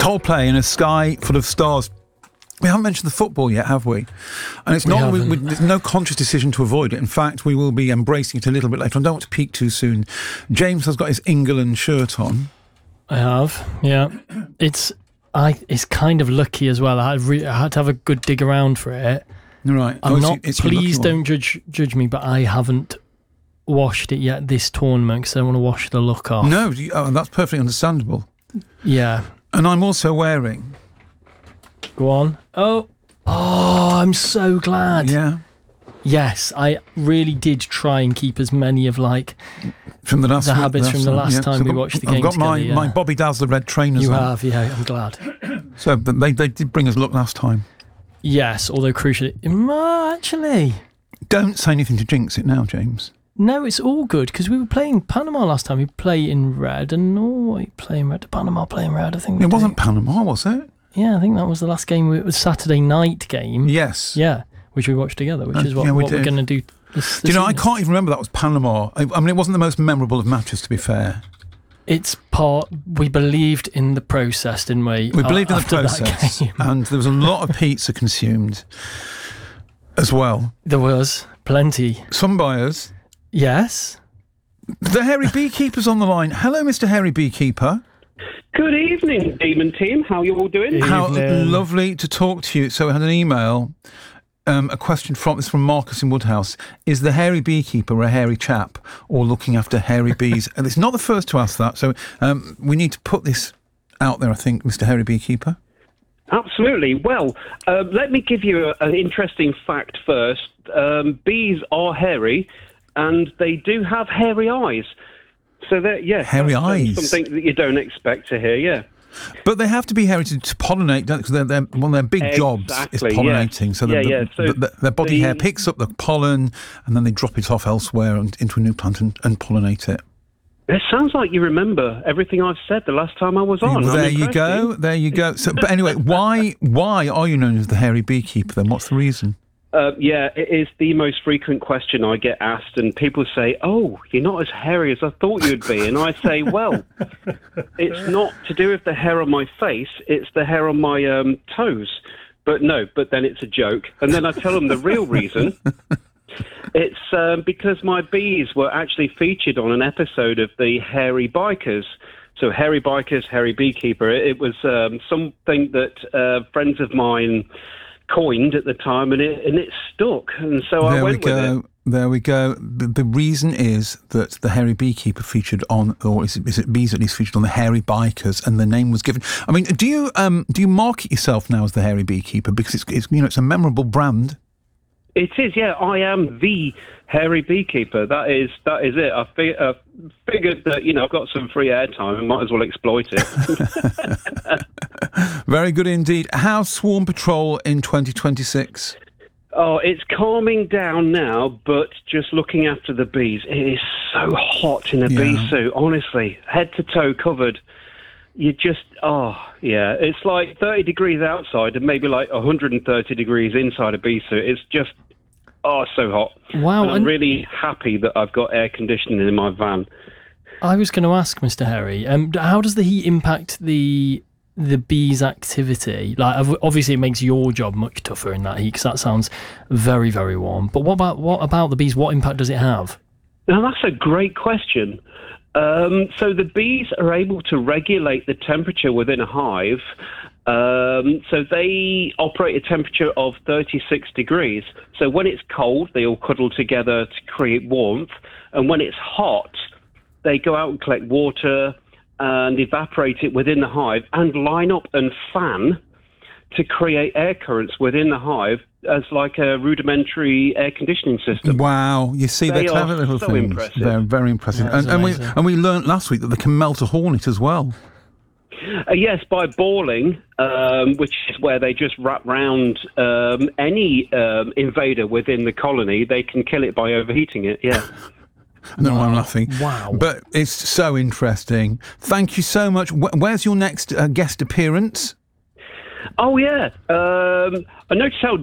Coldplay in a sky full of stars. We haven't mentioned the football yet, have we? And it's there's no conscious decision to avoid it. In fact, we will be embracing it a little bit later on. I don't want to peak too soon. James has got his England shirt on. I have, yeah. It's kind of lucky as well. I had to have a good dig around for it. Right. Please don't judge me, but I haven't washed it yet this tournament because I don't want to wash the look off. No, that's perfectly understandable. Yeah. And I'm also wearing... Go on. Oh, I'm so glad. Yeah. Yes, I really did try and keep as many of from the habits from the last time we watched the game together. I've got my Bobby Dazzler red trainers You on. have, yeah, I'm glad. So they did bring us luck last time. Yes, although crucially... Actually... Don't say anything to jinx it now, James. No, it's all good, because we were playing Panama last time. We play in red, and Norway play in red. Did Panama play in red, I think. It wasn't Panama, was it? Yeah, I think that was the last game. It was Saturday night game. Yes. Yeah, which we watched together, which is what we're going to do this Do you know, evening. I can't even remember that was Panama. I mean, it wasn't the most memorable of matches, to be fair. We believed in the process, didn't we? We believed in the process. And there was a lot of pizza consumed as well. There was plenty. Some buyers. Yes. The Hairy Beekeeper's on the line. Hello, Mr. Hairy Beekeeper. Good evening, Demon Team. How are you all doing? How lovely to talk to you. So I had an email, a question from Marcus in Woodhouse. Is the Hairy Beekeeper a hairy chap or looking after hairy bees? And it's not the first to ask that. So we need to put this out there, I think, Mr. Hairy Beekeeper. Absolutely. Well, let me give you an interesting fact first. Bees are hairy, and they do have hairy eyes. So hairy eyes, something that you don't expect to hear. Yeah, but they have to be hairy to pollinate, don't they? Because one of their big jobs is pollinating. Yeah. So their body hair picks up the pollen, and then they drop it off elsewhere and into a new plant and pollinate it. It sounds like you remember everything I've said the last time I was on. Well, there you go. So, but anyway, why are you known as the Hairy Beekeeper then? What's the reason? It is the most frequent question I get asked, and people say, "Oh, you're not as hairy as I thought you'd be," and I say, "Well, it's not to do with the hair on my face; it's the hair on my toes." But then it's a joke, and then I tell them the real reason. It's because my bees were actually featured on an episode of the Hairy Bikers. So Hairy Bikers, Hairy Beekeeper. It was something that friends of mine coined at the time, and it stuck, and so I went with it. There we go. The reason is that the Hairy Beekeeper featured on, or is it bees at least featured on the Hairy Bikers, and the name was given. I mean, do you market yourself now as the Hairy Beekeeper because it's a memorable brand? It is, yeah. I am the Hairy Beekeeper. That is it. I figured that I've got some free airtime and might as well exploit it. Very good indeed. How's Swarm Patrol in 2026? Oh, it's calming down now, but just looking after the bees. It is so hot in a bee suit, honestly. Head to toe covered. You just, it's like 30 degrees outside and maybe like 130 degrees inside a bee suit. It's just, so hot. Wow. And I'm really happy that I've got air conditioning in my van. I was going to ask, Mr. Hairy, how does the heat impact the bees' activity? Like, obviously it makes your job much tougher in that heat, because that sounds very, very warm. But what about the bees? What impact does it have? Now, that's a great question. So the bees are able to regulate the temperature within a hive. So they operate a temperature of 36 degrees. So when it's cold, they all cuddle together to create warmth. And when it's hot, they go out and collect water and evaporate it within the hive and line up and fan to create air currents within the hive as like a rudimentary air conditioning system. Wow, you see, they're clever little things. Impressive. They're very impressive. And we learnt last week that they can melt a hornet as well. Yes, by balling, which is where they just wrap round any invader within the colony. They can kill it by overheating it, yeah. I don't know why I'm laughing. Wow. But it's so interesting. Thank you so much. Where's your next guest appearance? Oh, yeah. I noticed how